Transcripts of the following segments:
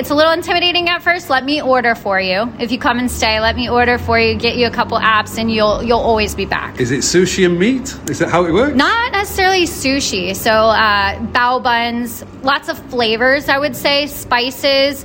it's a little intimidating at first, let me order for you. If you come and stay, let me order for you, get you a couple apps, and you'll always be back. Is it sushi and meat? Is that how it works? Not necessarily sushi. So bao buns, lots of flavors, I would say, spices.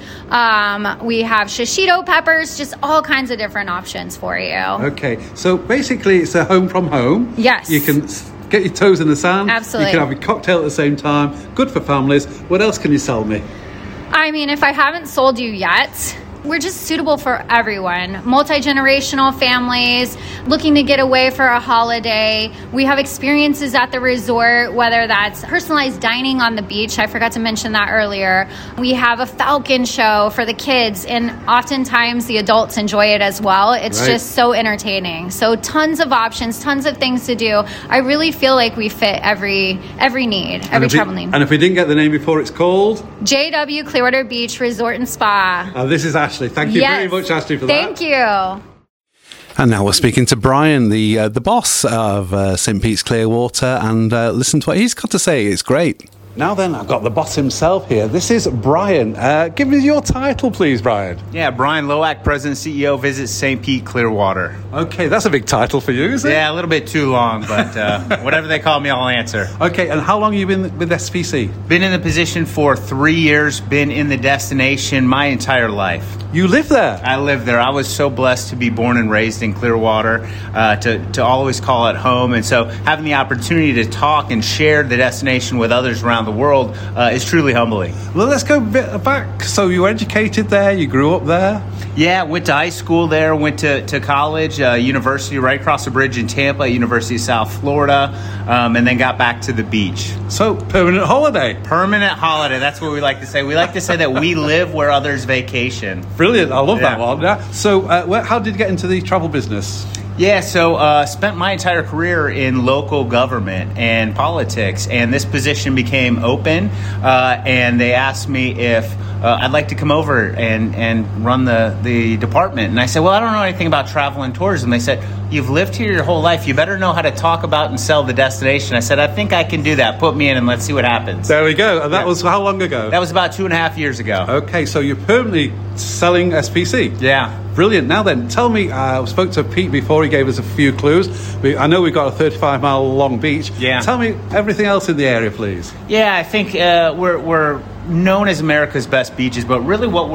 We have shishito peppers, just all kinds of different options for you. Okay, so basically it's a home from home. Yes. You can get your toes in the sand. Absolutely. You can have a cocktail at the same time. Good for families. What else can you sell me? I mean, if I haven't sold you yet, we're just suitable for everyone. Multi-generational families looking to get away for a holiday. We have experiences at the resort, whether that's personalized dining on the beach. I forgot to mention that earlier. We have a falcon show for the kids, and oftentimes the adults enjoy it as well. It's just so entertaining. So tons of options, tons of things to do. I really feel like we fit every need, every travel need. And if we didn't get the name before, it's called? JW Clearwater Beach Resort and Spa. This is Ashley. Thank you very much, Ashley, for that. Thank you. And now we're speaking to Brian, the boss of St. Pete's Clearwater, and listen to what he's got to say. It's great. Now then, I've got the boss himself here. This is Brian. Give me your title, please, Brian. Yeah, Brian Loak, President CEO, Visit St. Pete Clearwater. Okay, that's a big title for you, is it? Yeah, a little bit too long, but whatever they call me, I'll answer. Okay, and how long have you been with SPC? Been in the position for 3 years, been in the destination my entire life. You live there? I live there. I was so blessed to be born and raised in Clearwater, to always call it home. And so having the opportunity to talk and share the destination with others around the world is truly humbling. Well, let's go a bit back. So you were educated there? You grew up there? Yeah, went to high school there, went to college, university right across the bridge in Tampa, University of South Florida, and then got back to the beach. So, permanent holiday? Permanent holiday, that's what we like to say. We like to say that we live where others vacation. Brilliant, I love that one. Yeah. So, how did you get into the travel business? Yeah, so spent my entire career in local government and politics, and this position became open, and they asked me if I'd like to come over and run the department. And I said, well, I don't know anything about travel and tourism. They said, you've lived here your whole life. You better know how to talk about and sell the destination. I said, I think I can do that. Put me in and let's see what happens. There we go. And that was how long ago? That was about 2.5 years ago. Okay, so you're permanently selling SPC? Yeah. Brilliant. Now then, tell me, I spoke to Pete before, he gave us a few clues. I know we've got a 35-mile long beach. Yeah. Tell me everything else in the area, please. Yeah, I think we're known as America's best beaches, but really what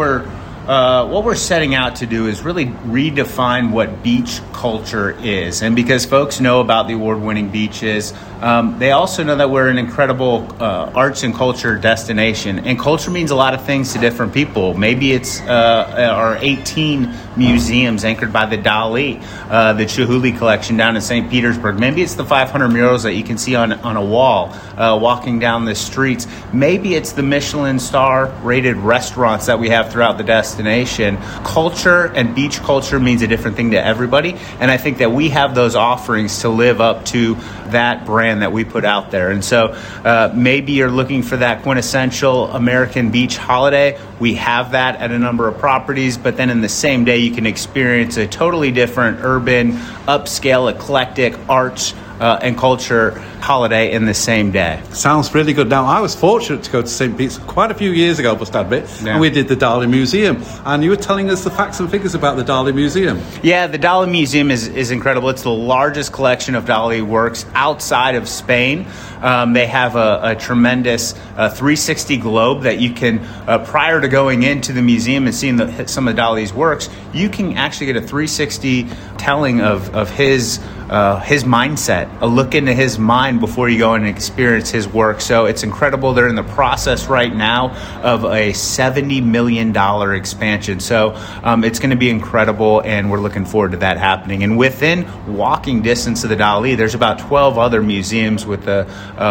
we're setting out to do is really redefine what beach culture is. And because folks know about the award-winning beaches, they also know that we're an incredible arts and culture destination. And culture means a lot of things to different people. Maybe it's our 18 museums anchored by the Dali, the Chihuly collection down in St. Petersburg. Maybe it's the 500 murals that you can see on a wall walking down the streets. Maybe it's the Michelin star rated restaurants that we have throughout the destination. Culture and beach culture means a different thing to everybody. And I think that we have those offerings to live up to that brand that we put out there. And so maybe you're looking for that quintessential American beach holiday. We have that at a number of properties, but then in the same day you can experience a totally different urban, upscale, eclectic arts and culture holiday in the same day. Sounds really good. Now, I was fortunate to go to St. Pete's quite a few years ago, must admit, and we did the Dali Museum. And you were telling us the facts and figures about the Dali Museum. Yeah, the Dali Museum is incredible. It's the largest collection of Dali works outside of Spain. They have a tremendous 360 globe that you can, prior to going into the museum and seeing some of Dali's works, you can actually get a 360 telling of his mindset, a look into his mind before you go in and experience his work. So it's incredible. They're in the process right now of a $70 million expansion. So it's going to be incredible, and we're looking forward to that happening. And within walking distance of the Dali, there's about 12 other museums with the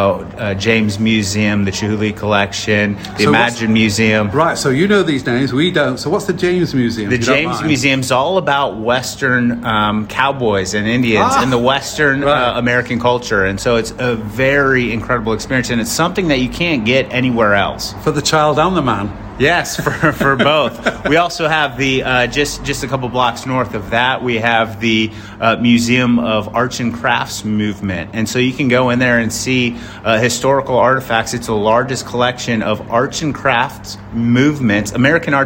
James Museum, the Chihuly Collection, the Imagine Museum. Right, so you know these names, we don't. So what's the James Museum? The James Museum's all about Western cowboys and Indians and the Western American culture. And so it's a very incredible experience, and it's something that you can't get anywhere else. For the child and the man. Yes, for both. We also have the just a couple blocks north of that, we have the Museum of Arts and Crafts Movement, and so you can go in there and see historical artifacts. It's the largest collection of arts and crafts movements, American arts